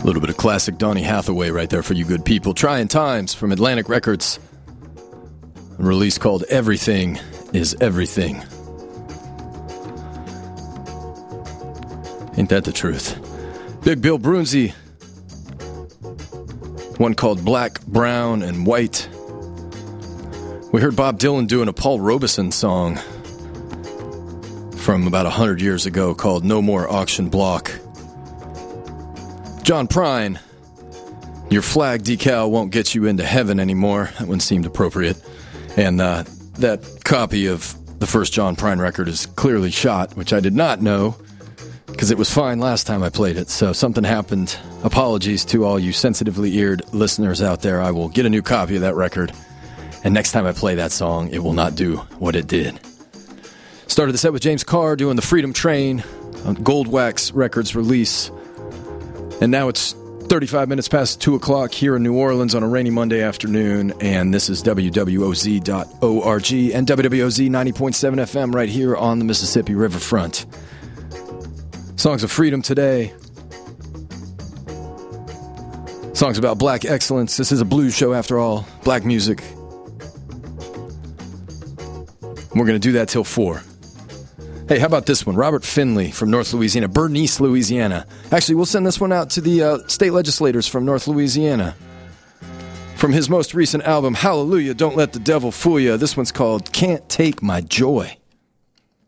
little bit of classic Donny Hathaway right there for you good people. Trying Times from Atlantic Records. A release called Everything is Everything. Ain't that the truth? Big Bill Brunzi. One called Black, Brown, and White. We heard Bob Dylan doing a Paul Robeson song from about 100 years ago called No More Auction Block. John Prine, Your Flag Decal Won't Get You Into Heaven Anymore. That one seemed appropriate. And that copy of the first John Prine record is clearly shot, which I did not know, because it was fine last time I played it. So something happened. Apologies to all you sensitively eared listeners out there. I will get a new copy of that record. And next time I play that song, it will not do what it did. Started the set with James Carr doing the Freedom Train, on Gold Wax Records release. And now it's 35 minutes past 2 o'clock here in New Orleans on a rainy Monday afternoon. And this is WWOZ.org and WWOZ 90.7 FM right here on the Mississippi Riverfront. Songs of freedom today. Songs about black excellence. This is a blues show after all. Black music. We're going to do that till 4. Hey, how about this one? Robert Finley from North Louisiana, Bernice, Louisiana. Actually, we'll send this one out to the state legislators from North Louisiana. From his most recent album, Hallelujah, Don't Let the Devil Fool Ya. This one's called Can't Take My Joy.